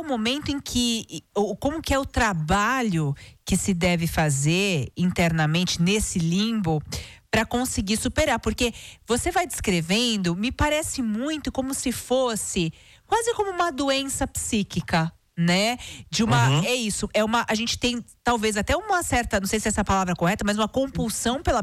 momento em que, como que é o trabalho que se deve fazer internamente nesse limbo para conseguir superar? Porque você vai descrevendo, me parece muito como se fosse quase como uma doença psíquica, né? É isso, a gente tem talvez até uma certa, não sei se essa palavra é correta, mas uma compulsão pela